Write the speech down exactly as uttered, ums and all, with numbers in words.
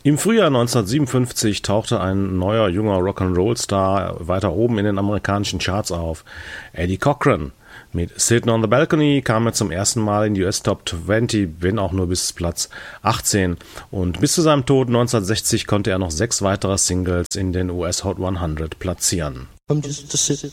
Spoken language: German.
Im Frühjahr neunzehnhundertsiebenundfünfzig tauchte ein neuer junger Rock'n'Roll-Star weiter oben in den amerikanischen Charts auf, Eddie Cochran. Mit Sittin' on the Balcony kam er zum ersten Mal in die U S Top zwanzig, wenn auch nur bis Platz achtzehn. Und bis zu seinem Tod neunzehnhundertsechzig konnte er noch sechs weitere Singles in den U S Hot hundert platzieren. I'm just a sitting